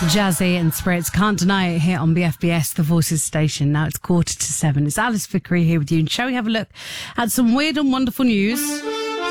Jazzy and Spirits, can't deny it, here on BFBS, the Voices station. Now it's 7:15. It's Alice Vickery here with you, and shall we have a look at some weird and wonderful news?